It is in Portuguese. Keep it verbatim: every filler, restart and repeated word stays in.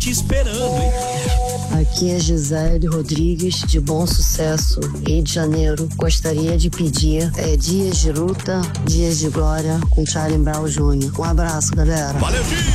te esperando, hein? Aqui é Gisele Rodrigues, de Bom Sucesso, Rio de Janeiro. Gostaria de pedir é, Dias de Luta, Dias de Glória, com Charlie Brown Júnior Um abraço, galera. Valeu, Gil!